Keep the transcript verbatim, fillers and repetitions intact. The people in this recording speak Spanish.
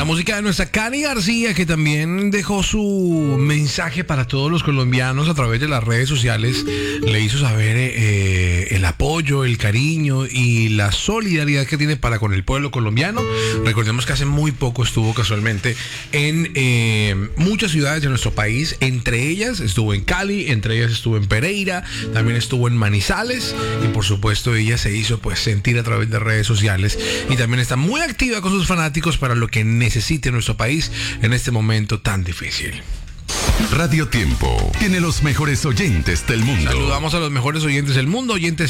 La música de nuestra Cani García, que también dejó su mensaje para todos los colombianos a través de las redes sociales. Le hizo saber eh, el apoyo, el cariño y la solidaridad que tiene para con el pueblo colombiano. Recordemos que hace muy poco estuvo casualmente en eh, muchas ciudades de nuestro país. Entre ellas estuvo en Cali, entre ellas estuvo en Pereira, también estuvo en Manizales. Y por supuesto ella se hizo pues sentir a través de redes sociales. Y también está muy activa con sus fanáticos para lo que necesite nuestro país en este momento tan difícil. Radio Tiempo tiene los mejores oyentes del mundo. Saludamos a los mejores oyentes del mundo, oyentes